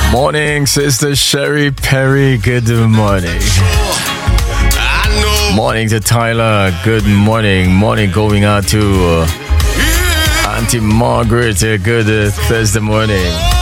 Morning, Sister Sherry Perry. Good morning. Morning to Tyler. Good morning. Morning going out to Auntie Margaret. Good Thursday morning.